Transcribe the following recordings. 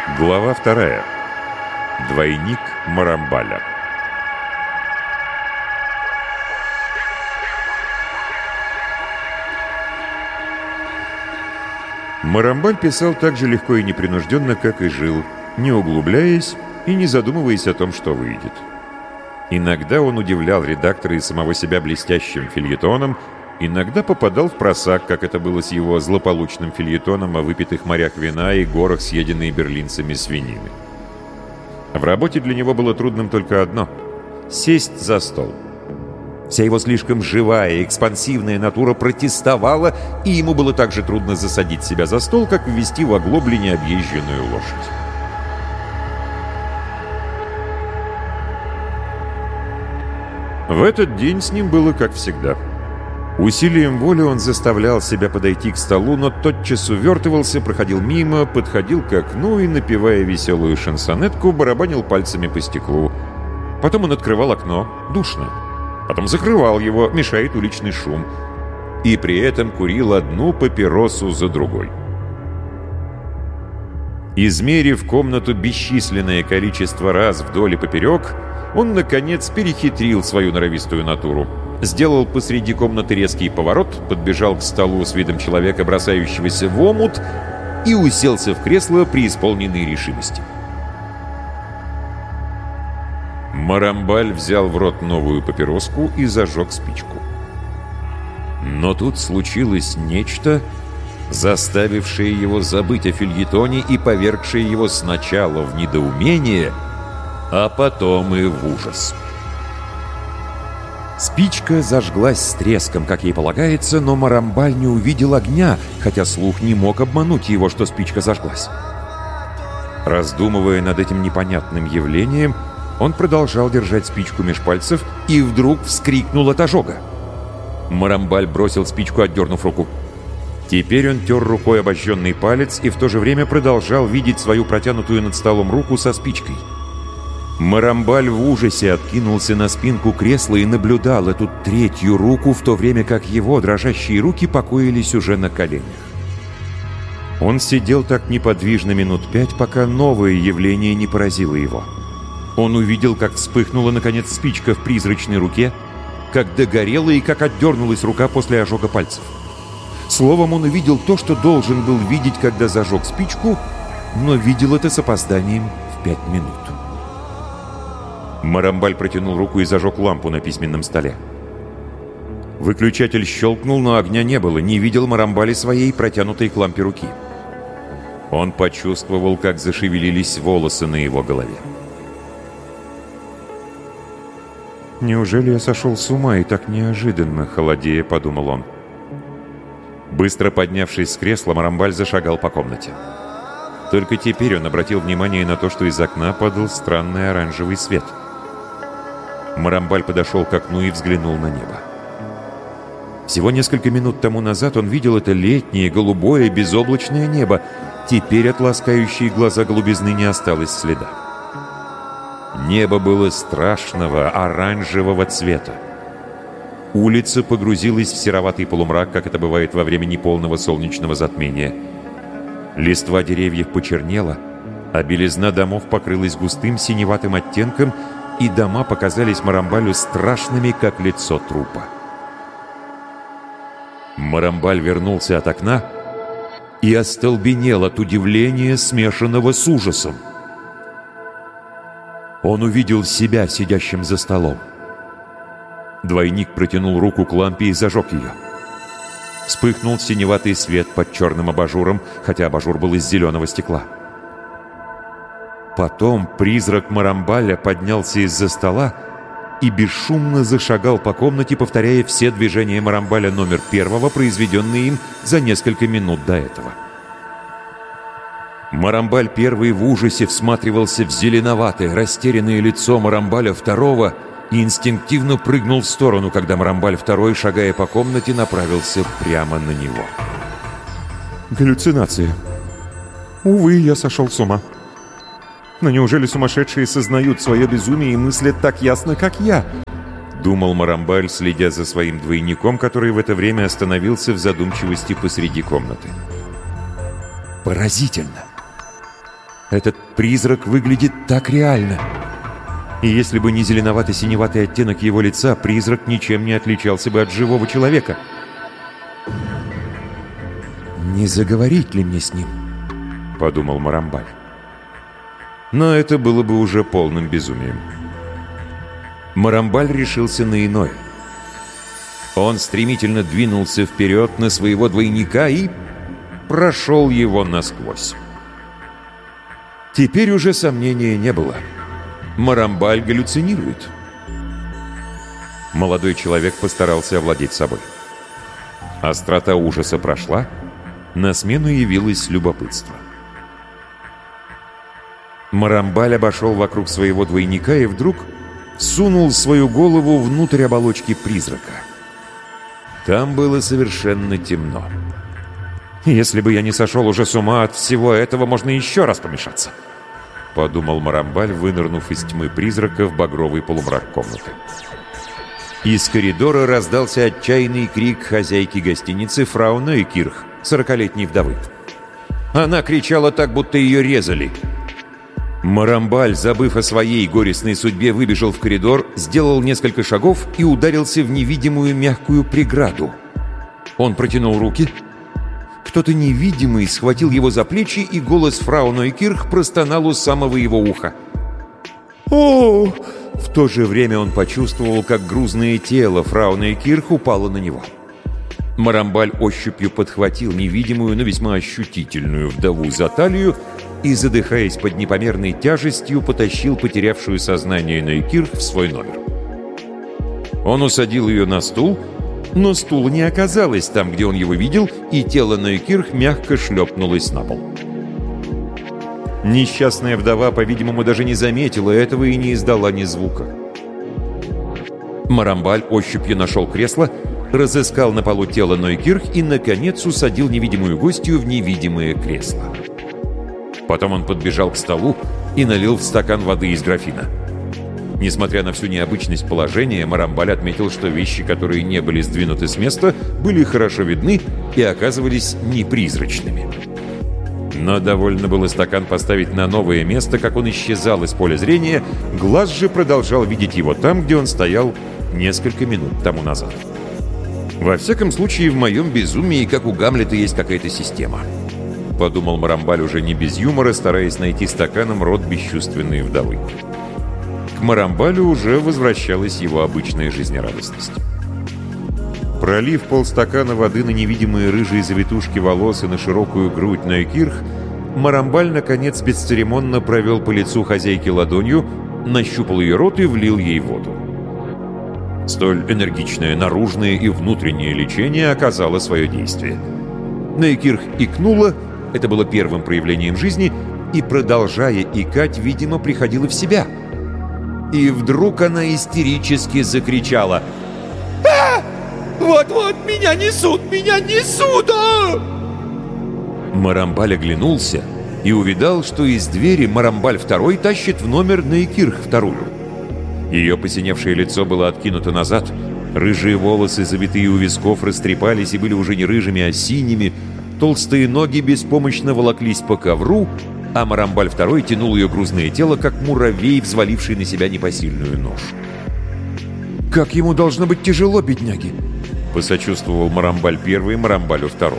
Глава 2. Двойник Марамбаля. Марамбаль писал так же легко и непринужденно, как и жил, не углубляясь и не задумываясь о том, что выйдет. Иногда он удивлял редактора и самого себя блестящим фельетоном, иногда попадал в просак, как это было с его злополучным фельетоном о выпитых морях вина и горах, съеденной берлинцами свинины. В работе для него было трудным только одно — сесть за стол. Вся его слишком живая, экспансивная натура протестовала, и ему было так же трудно засадить себя за стол, как ввести в оглобли необъезженную лошадь. В этот день с ним было как всегда. Усилием воли он заставлял себя подойти к столу, но тотчас увертывался, проходил мимо, подходил к окну и, напевая веселую шансонетку, барабанил пальцами по стеклу. Потом он открывал окно, душно. Потом закрывал его, мешает уличный шум. И при этом курил одну папиросу за другой. Измерив комнату бесчисленное количество раз вдоль и поперек, он, наконец, перехитрил свою норовистую натуру. Сделал посреди комнаты резкий поворот, подбежал к столу с видом человека, бросающегося в омут, и уселся в кресло, преисполненной решимости. Марамбаль взял в рот новую папироску и зажег спичку. Но тут случилось нечто, заставившее его забыть о фельетоне и повергшее его сначала в недоумение, а потом и в ужас. Спичка зажглась с треском, как ей полагается, но Марамбаль не увидел огня, хотя слух не мог обмануть его, что спичка зажглась. Раздумывая над этим непонятным явлением, он продолжал держать спичку меж пальцев и вдруг вскрикнул от ожога. Марамбаль бросил спичку, отдернув руку. Теперь он тер рукой обожженный палец и в то же время продолжал видеть свою протянутую над столом руку со спичкой. Марамбаль в ужасе откинулся на спинку кресла и наблюдал эту третью руку, в то время как его дрожащие руки покоились уже на коленях. Он сидел так неподвижно минут 5, пока новое явление не поразило его. Он увидел, как вспыхнула, наконец, спичка в призрачной руке, как догорела и как отдернулась рука после ожога пальцев. Словом, он увидел то, что должен был видеть, когда зажег спичку, но видел это с опозданием в 5 минут. Марамбаль протянул руку и зажег лампу на письменном столе. Выключатель щелкнул, но огня не было, не видел Марамбаль своей протянутой к лампе руки. Он почувствовал, как зашевелились волосы на его голове. «Неужели я сошел с ума и так неожиданно?» — холодея, подумал он. Быстро поднявшись с кресла, Марамбаль зашагал по комнате. Только теперь он обратил внимание на то, что из окна падал странный оранжевый свет. Марамбаль подошел к окну и взглянул на небо. Всего несколько минут тому назад он видел это летнее, голубое, безоблачное небо. Теперь от ласкающей глаза голубизны не осталось следа. Небо было страшного оранжевого цвета. Улица погрузилась в сероватый полумрак, как это бывает во время неполного солнечного затмения. Листва деревьев почернела, а белизна домов покрылась густым синеватым оттенком, и дома показались Марамбалю страшными, как лицо трупа. Марамбаль вернулся от окна и остолбенел от удивления, смешанного с ужасом. Он увидел себя, сидящим за столом. Двойник протянул руку к лампе и зажег ее. Вспыхнул синеватый свет под черным абажуром, хотя абажур был из зеленого стекла. Потом призрак Марамбаля поднялся из-за стола и бесшумно зашагал по комнате, повторяя все движения Марамбаля номер 1, произведенные им за несколько минут до этого. Марамбаль 1 в ужасе всматривался в зеленоватое, растерянное лицо Марамбаля 2 и инстинктивно прыгнул в сторону, когда Марамбаль 2, шагая по комнате, направился прямо на него. Галлюцинация. Увы, я сошел с ума. Но неужели сумасшедшие сознают свое безумие и мыслят так ясно, как я? Думал Марамбаль, следя за своим двойником, который в это время остановился в задумчивости посреди комнаты. Поразительно! Этот призрак выглядит так реально. И если бы не зеленовато-синеватый оттенок его лица, призрак ничем не отличался бы от живого человека. «Не заговорить ли мне с ним?» — подумал Марамбаль. Но это было бы уже полным безумием. Марамбаль решился на иное. Он стремительно двинулся вперед на своего двойника и прошел его насквозь. Теперь уже сомнения не было. Марамбаль галлюцинирует. Молодой человек постарался овладеть собой. Острота ужаса прошла, на смену явилось любопытство. Марамбаль обошел вокруг своего двойника и вдруг сунул свою голову внутрь оболочки призрака. Там было совершенно темно. «Если бы я не сошел уже с ума от всего этого, можно еще раз помешаться», — подумал Марамбаль, вынырнув из тьмы призрака в багровый полумрак комнаты. Из коридора раздался отчаянный крик хозяйки гостиницы фрау Нойкирх, 40-летней вдовы. Она кричала так, будто ее резали. Марамбаль, забыв о своей горестной судьбе, выбежал в коридор, сделал несколько шагов и ударился в невидимую мягкую преграду. Он протянул руки. Кто-то невидимый схватил его за плечи, и голос фрау Нойкирх простонал у самого его уха. «О!» В то же время он почувствовал, как грузное тело фрау Нойкирх упало на него. Марамбаль ощупью подхватил невидимую, но весьма ощутительную вдову за талию и, задыхаясь под непомерной тяжестью, потащил потерявшую сознание Нойкирх в свой номер. Он усадил ее на стул, но стула не оказалось там, где он его видел, и тело Нойкирх мягко шлепнулось на пол. Несчастная вдова, по-видимому, даже не заметила этого и не издала ни звука. Марамбаль ощупью нашел кресло, разыскал на полу тело Нойкирх и, наконец, усадил невидимую гостью в невидимое кресло. Потом он подбежал к столу и налил в стакан воды из графина. Несмотря на всю необычность положения, Марамбаль отметил, что вещи, которые не были сдвинуты с места, были хорошо видны и оказывались непризрачными. Но довольно было стакан поставить на новое место, как он исчезал из поля зрения, глаз же продолжал видеть его там, где он стоял несколько минут тому назад. «Во всяком случае, в моем безумии, как у Гамлета, есть какая-то система», — подумал Марамбаль уже не без юмора, стараясь найти стаканом рот бесчувственной вдовы. К Марамбалю уже возвращалась его обычная жизнерадостность. Пролив полстакана воды на невидимые рыжие завитушки волос и на широкую грудь Нойкирх, Марамбаль, наконец, бесцеремонно провел по лицу хозяйки ладонью, нащупал ее рот и влил ей воду. Столь энергичное наружное и внутреннее лечение оказало свое действие. Нойкирх икнула, это было первым проявлением жизни, и, продолжая икать, видимо, приходила в себя. И вдруг она истерически закричала: «А! Вот-вот, меня несут! Меня несут! А!» Марамбаль оглянулся и увидал, что из двери Марамбаль II тащит в номер Нойкирх II. Ее посиневшее лицо было откинуто назад, рыжие волосы, завитые у висков, растрепались и были уже не рыжими, а синими, толстые ноги беспомощно волоклись по ковру, а Марамбаль II тянул ее грузное тело, как муравей, взваливший на себя непосильную ношу. «Как ему должно быть тяжело, бедняги!» — посочувствовал Марамбаль I Марамбалю II.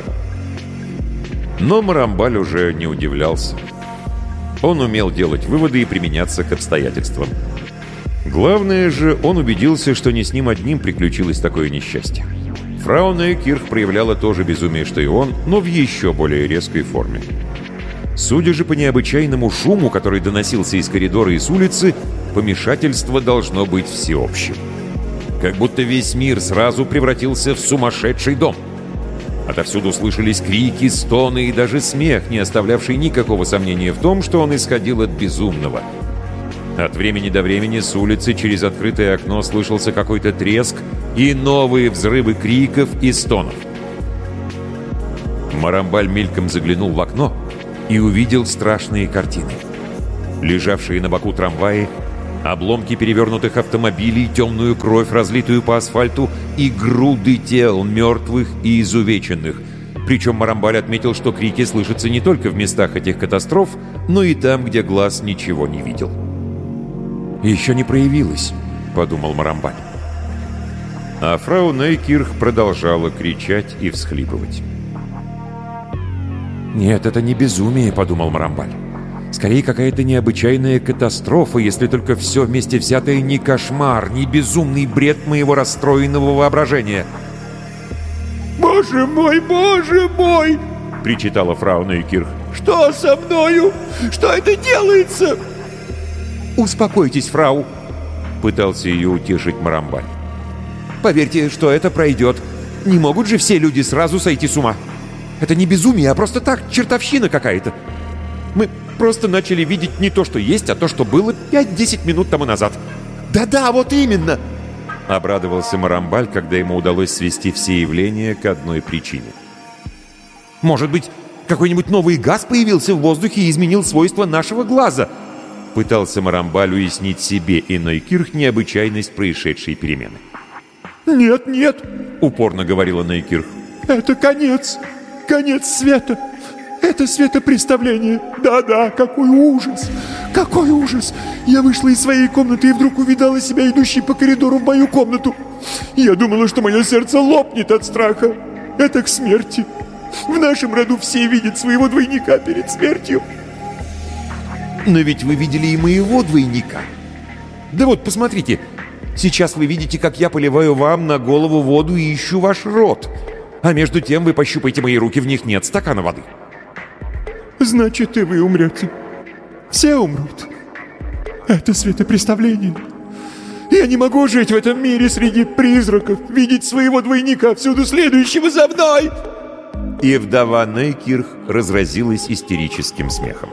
Но Марамбаль уже не удивлялся. Он умел делать выводы и применяться к обстоятельствам. Главное же, он убедился, что не с ним одним приключилось такое несчастье. Фрау Нойкирх проявляла то же безумие, что и он, но в еще более резкой форме. Судя же по необычайному шуму, который доносился из коридора и с улицы, помешательство должно быть всеобщим. Как будто весь мир сразу превратился в сумасшедший дом. Отовсюду слышались крики, стоны и даже смех, не оставлявший никакого сомнения в том, что он исходил от безумного. От времени до времени с улицы через открытое окно слышался какой-то треск и новые взрывы криков и стонов. Марамбаль мельком заглянул в окно и увидел страшные картины. Лежавшие на боку трамваи, обломки перевернутых автомобилей, темную кровь, разлитую по асфальту, и груды тел, мертвых и изувеченных. Причем Марамбаль отметил, что крики слышатся не только в местах этих катастроф, но и там, где глаз ничего не видел. «Еще не проявилась», — подумал Марамбаль. А фрау Нойкирх продолжала кричать и всхлипывать. «Нет, это не безумие», — подумал Марамбаль. «Скорее, какая-то необычайная катастрофа, если только все вместе взятое не кошмар, не безумный бред моего расстроенного воображения». «Боже мой!» — причитала фрау Нойкирх. «Что со мною? Что это делается?» «Успокойтесь, фрау», — пытался ее утешить Марамбаль. «Поверьте, что это пройдет. Не могут же все люди сразу сойти с ума. Это не безумие, а просто так, чертовщина какая-то. Мы просто начали видеть не то, что есть, а то, что было 5-10 минут тому назад». «Да-да, вот именно!» — обрадовался Марамбаль, когда ему удалось свести все явления к одной причине. «Может быть, какой-нибудь новый газ появился в воздухе и изменил свойства нашего глаза?» Пытался Марамбаль уяснить себе и Нойкирх необычайность происшедшей перемены. «Нет», — упорно говорила Нойкирх. «Это конец света. Это светопреставление. Да-да, какой ужас! Какой ужас! Я вышла из своей комнаты и вдруг увидала себя идущей по коридору в мою комнату. Я думала, что мое сердце лопнет от страха. Это к смерти. В нашем роду все видят своего двойника перед смертью». «Но ведь вы видели и моего двойника. Да вот, посмотрите. Сейчас вы видите, как я поливаю вам на голову воду и ищу ваш рот. А между тем вы пощупайте мои руки, в них нет стакана воды». «Значит, и вы умрете. Все умрут. Это светопреставление. Я не могу жить в этом мире среди призраков, видеть своего двойника всюду следующего за мной!» И вдова Нойкирх разразилась истерическим смехом.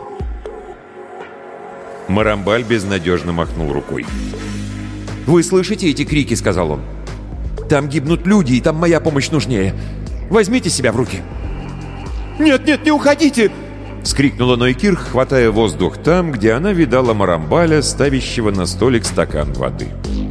Марамбаль безнадежно махнул рукой. «Вы слышите эти крики?» — сказал он. «Там гибнут люди, и там моя помощь нужнее. Возьмите себя в руки». «Нет, не уходите!» — вскрикнула Нойкирх, хватая воздух там, где она видала Марамбаля, ставящего на столик стакан воды.